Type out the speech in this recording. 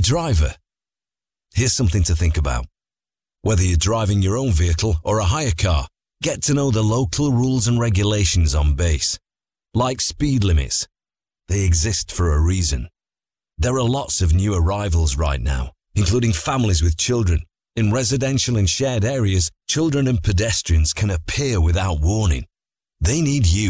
a driver? Here's something to think about. Whether you're driving your own vehicle or a hire car, get to know the local rules and regulations on base. Like speed limits. They exist for a reason. There are lots of new arrivals right now, including families with children. In residential and shared areas, children and pedestrians can appear without warning. They need you